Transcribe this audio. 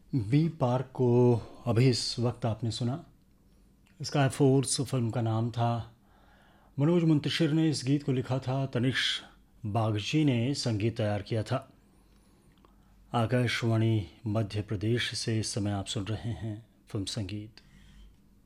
We park को अभी इस वक्त आपने सुना। स्काई फोर्स फिल्म का नाम था। मनोज मुंतशिर ने इस गीत को लिखा था, तनिष्क बागची ने संगीत तैयार किया था। आकाशवाणी मध्य प्रदेश से इस समय आप सुन रहे हैं फिल्म संगीत।